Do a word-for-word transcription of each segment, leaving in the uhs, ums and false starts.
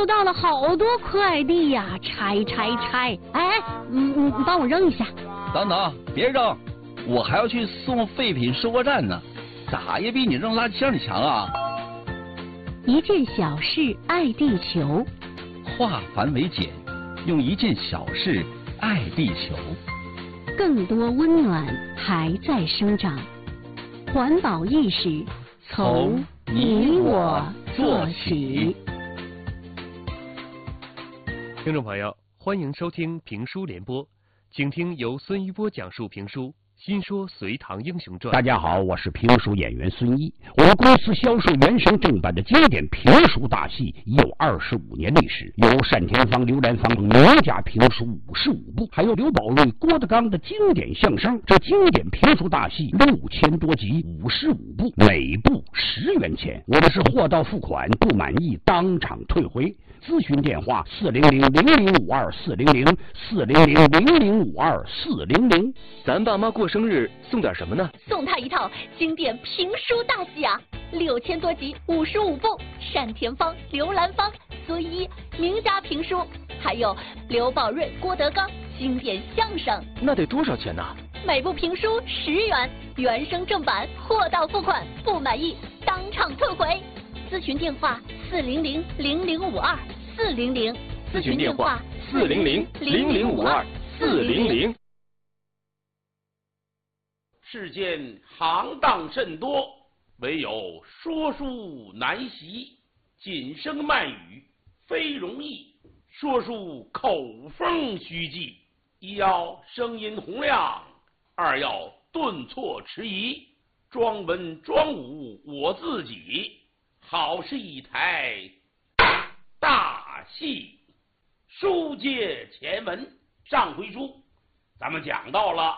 收到了好多快递呀，拆拆拆！哎，嗯，你帮我扔一下。 等等，别扔，我还要去送废品收货站呢，咋也比你扔垃圾箱里强啊！ 一件小事爱地球， 化繁为简，用一件小事爱地球。 更多温暖还在生长，环保意识从你我做起。 听众朋友，欢迎收听评书联播，请听由孙一波讲述评书《新说隋唐英雄传》。 大家好，我是评书演员孙一。我们公司销售原声正版的经典评书大戏已有二十五年历史，有单田芳、刘兰芳名家评书五十五部，还有刘宝瑞、郭德纲的经典相声。这经典评书大戏六千多集，五十五部，每部十元钱。我们是货到付款，不满意当场退回。咨询电话：四零零零零五二四零零四零零零零五二四零零。 咱爸妈过生日送点什么呢？ 送他一套经典评书大戏啊，六千多集，五十五部，单田芳、刘兰芳、孙一名家评书，还有刘宝瑞、郭德纲经典相声。 那得多少钱呢？ 每部评书十元，原声正版，货到付款，不满意当场退回。咨询电话：四零零零零五二四零零。 咨询电话：四零零零零五二四零零。 世间行当甚多，唯有说书难习。谨声慢语非容易，说书口风须记。一要声音洪亮，二要顿挫迟疑。装文装武我自己，好是一台大戏。书接前文，上回书咱们讲到了，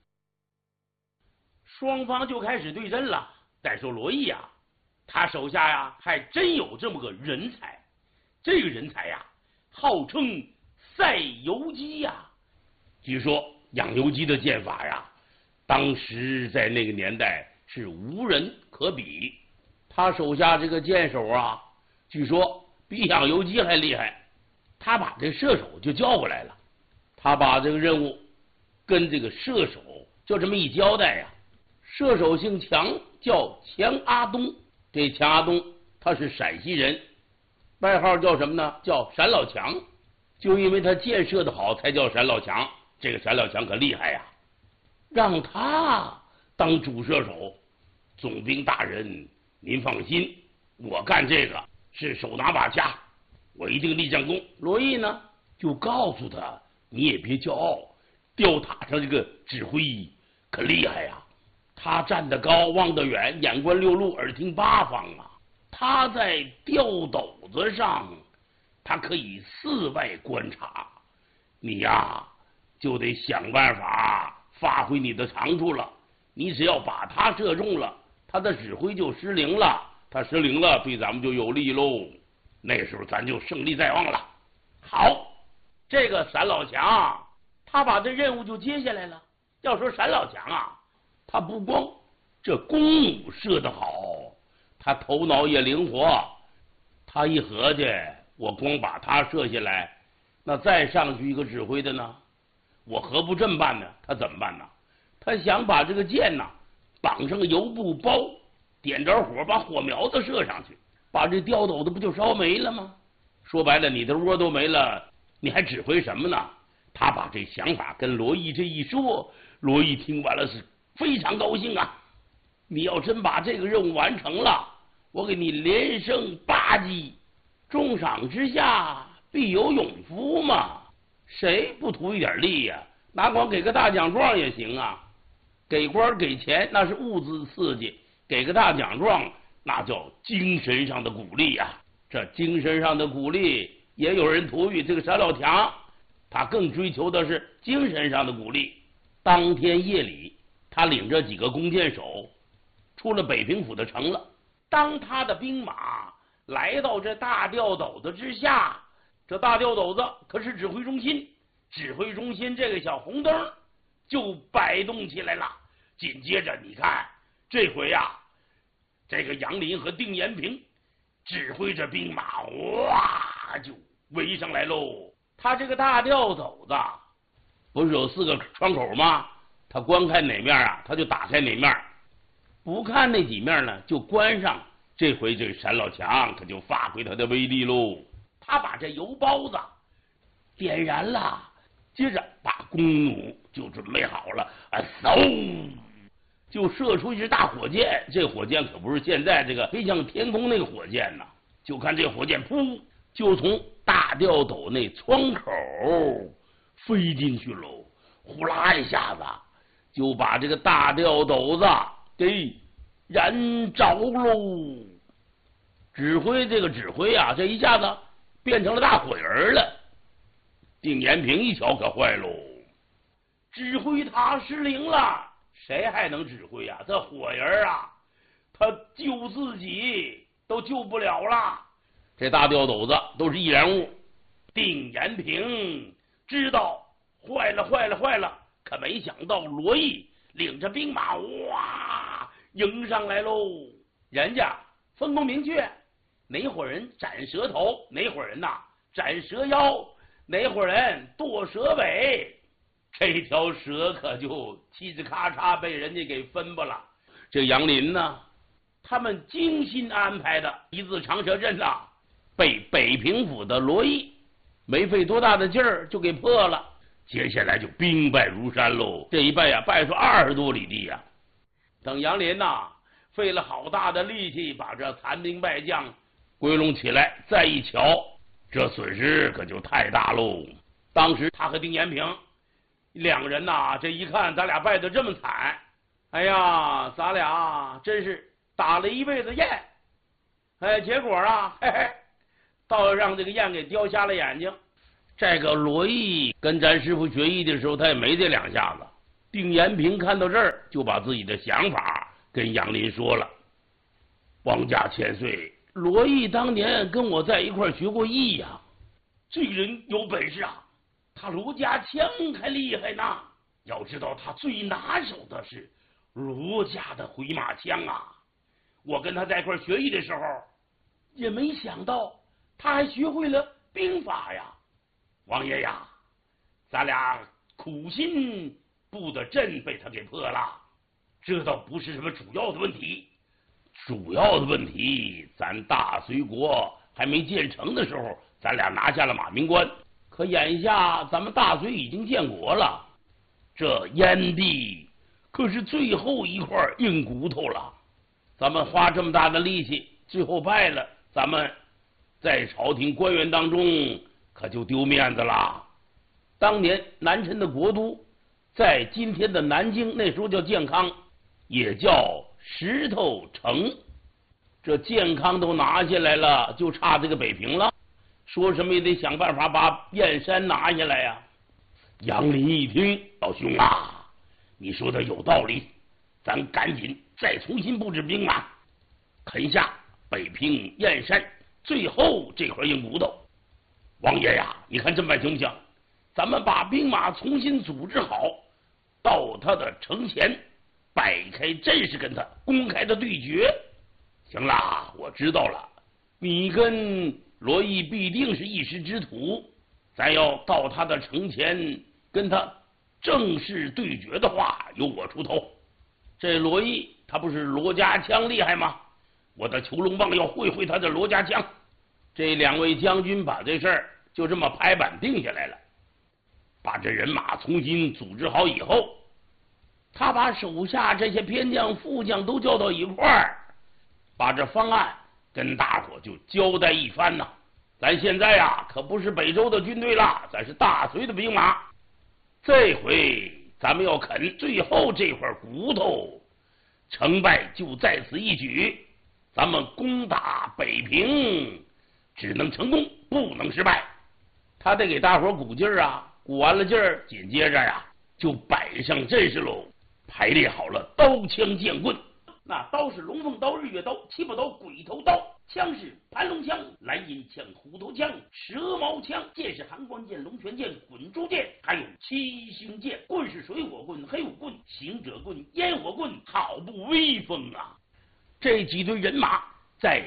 双方就开始对阵了。再说罗毅啊，他手下呀还真有这么个人才，这个人才呀号称赛游击呀。据说养游击的剑法呀，当时在那个年代是无人可比。他手下这个剑手啊，据说比养游击还厉害。他把这射手就叫过来了，他把这个任务跟这个射手就这么一交代呀。射手姓强，叫强阿东。这强阿东他是陕西人，外号叫什么呢？叫陕老强。就因为他箭射的好，才叫陕老强。这个陕老强可厉害呀，让他当主射手。总兵大人，您放心，我干这个是手拿把掐，我一定立战功。罗毅呢，就告诉他，你也别骄傲，吊塔上这个指挥可厉害呀。他站得高，望得远，眼观六路，耳听八方啊。他在吊斗子上，他可以四外观察。你呀，就得想办法发挥你的长处了。你只要把他射中了，他的指挥就失灵了。他失灵了，对咱们就有利喽。那时候咱就胜利在望了。好，这个陕老强他把这任务就接下来了。要说陕老强啊，他不光这弓弩射得好，他头脑也灵活。他一合计，我光把他射下来，那再上去一个指挥的呢，我何不这么办呢？他怎么办呢？他想把这个箭呢绑上个油布包，点着火，把火苗子射上去，把这吊斗子不就烧没了吗？说白了，你的窝都没了，你还指挥什么呢？他把这想法跟罗毅这一说，罗毅听完了是非常高兴啊。你要真把这个任务完成了，我给你连胜八击，重赏之下必有勇夫嘛。谁不图一点利呀、啊？哪管给个大奖状也行啊。给官给钱那是物质刺激，给个大奖状那叫精神上的鼓励呀、啊。这精神上的鼓励也有人图于这个陕老强，他更追求的是精神上的鼓励。当天夜里，他领着几个弓箭手出了北平府的城了。当他的兵马来到这大吊斗子之下，这大吊斗子可是指挥中心，指挥中心这个小红灯就摆动起来了。紧接着你看，这回呀、啊，这个杨林和丁延平指挥着兵马，哇， 哗就围上来喽。他这个大吊斗子不是有四个窗口吗？他观看哪面啊，他就打开哪面，不看那几面呢就关上。这回这单老强可就发挥他的威力喽。他把这油包子点燃了，接着把弓弩就准备好了，啊，嗖就射出一支大火箭。这火箭可不是现在这个飞向天空那个火箭呐，就看这火箭噗就从大吊斗那窗口飞进去喽，呼啦一下子就把这个大吊斗子给燃着喽。指挥这个指挥啊，这一下子变成了大火人了。丁延平一瞧可坏喽，指挥塔失灵了，谁还能指挥啊？这火人啊，他救自己都救不了了。这大吊斗子都是易燃物，丁延平知道坏了坏了坏了，可没想到罗毅领着兵马哇迎上来喽。人家分工明确，哪伙人斩蛇头，哪伙人呐斩蛇腰，哪伙人剁蛇尾。这条蛇可就嘁哧咔嚓被人家给分吧了。这杨林呢，他们精心安排的一字长蛇阵呐，被北平府的罗毅没费多大的劲儿就给破了。接下来就兵败如山喽，这一败呀，败出二十多里地呀。等杨林呐费了好大的力气把这残兵败将归拢起来，再一瞧，这损失可就太大喽。当时他和丁延平两人呐，这一看咱俩败得这么惨，哎呀，咱俩真是打了一辈子雁，哎，结果啊，嘿嘿，倒让这个雁给叼瞎了眼睛。这个罗毅跟咱师傅学艺的时候，他也没这两下子。丁延平看到这儿，就把自己的想法跟杨林说了：“王家千岁，罗毅当年跟我在一块学过艺呀、啊，这个人有本事啊，他罗家枪还厉害呢。要知道他最拿手的是罗家的回马枪啊！我跟他在一块学艺的时候，也没想到他还学会了兵法呀。王爷呀，咱俩苦心布的阵被他给破了，这倒不是什么主要的问题。主要的问题，咱大隋国还没建成的时候，咱俩拿下了马鸣关。可眼下咱们大隋已经建国了，这燕地可是最后一块硬骨头了。咱们花这么大的力气，最后败了，咱们在朝廷官员当中可就丢面子了。当年南陈的国都在今天的南京，那时候叫建康，也叫石头城。这建康都拿下来了，就差这个北平了。说什么也得想办法把燕山拿下来呀、啊。杨林一听，老兄啊，你说的有道理，咱赶紧再重新布置兵马，啃下北平燕山最后这块硬骨头。王爷呀，你看这么办行不行？咱们把兵马重新组织好，到他的城前摆开阵势，跟他公开的对决。行啦，我知道了，你跟罗毅必定是一时之徒，咱要到他的城前跟他正式对决的话，由我出头。这罗毅他不是罗家枪厉害吗？我的囚龙棒要会会他的罗家枪。这两位将军把这事儿就这么拍板定下来了。把这人马重新组织好以后，他把手下这些偏将副将都叫到一块儿，把这方案跟大伙就交代一番呐。咱现在啊，可不是北周的军队了，咱是大隋的兵马。这回咱们要啃最后这块骨头，成败就在此一举。咱们攻打北平，只能成功，不能失败。他得给大伙鼓劲儿啊，鼓完了劲儿，紧接着呀，就摆上阵势喽，排列好了刀枪剑棍。那刀是龙凤刀、日月刀、七宝刀、鬼头刀，枪是盘龙枪、蓝银枪、虎头枪、蛇矛枪，剑是寒光剑、龙泉剑、滚珠剑，还有七星剑。棍是水火棍、黑虎棍、行者棍、烟火棍，好不威风啊！这几队人马在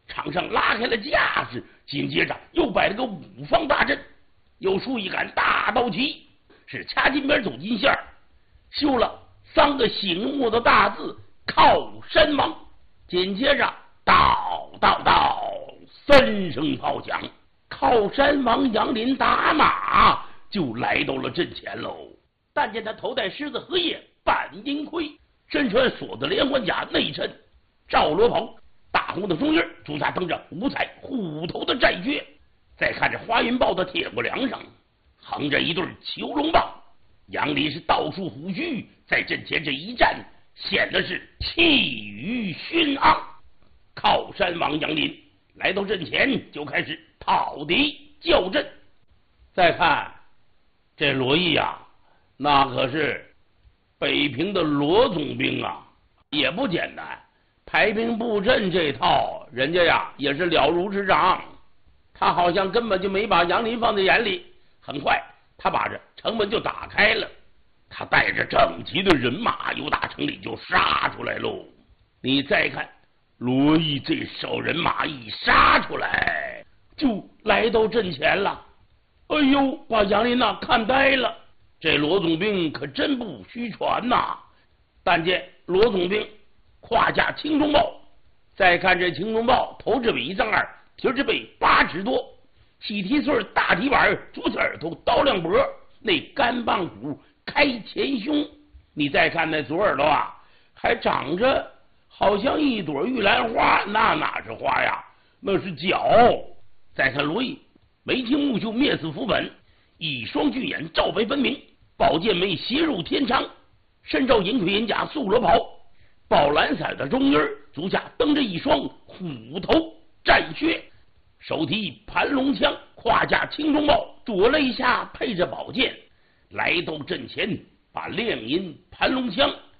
场上拉开了架势，紧接着又摆了个五方大阵，又竖一杆大刀旗，是掐金边走金线，绣了三个醒目的大字靠山王。紧接着到到到三声炮响，靠山王杨林打马就来到了阵前喽。但见他头戴狮子荷叶半阴盔，身穿锁子连环甲，内衬赵罗袍，大红的中衣，足下蹬着五彩虎头的战靴。再看这花云豹的铁骨梁上横着一对囚龙棒，杨林是倒竖虎须，在阵前这一站，显得是气宇轩昂。靠山王杨林来到阵前，就开始讨敌叫阵。再看这罗毅呀、啊，那可是北平的罗总兵啊，也不简单。排兵布阵这套，人家呀也是了如指掌。他好像根本就没把杨林放在眼里。很快，他把这城门就打开了，他带着整齐的人马由大城里就杀出来喽。你再看罗毅这手人马一杀出来，就来到阵前了。哎呦，把杨林呐看呆了。这罗总兵可真不虚传呐！但见罗总兵胯下青中豹，再看这青中豹头至尾一丈二，蹄至背八尺多，细蹄穗大蹄板，足刺耳朵刀亮脖，那干棒骨开前胸。你再看那左耳朵啊，还长着好像一朵玉兰花，那哪是花呀，那是角。再看罗毅眉清目秀，面似浮粉，一双巨眼照白分明，宝剑眉斜入天长，身着银盔银甲素罗袍，宝蓝色的中衣，足下蹬着一双虎头战靴，手提盘龙枪，胯下青中豹，左肋下配着宝剑，来到阵前，把亮银盘龙枪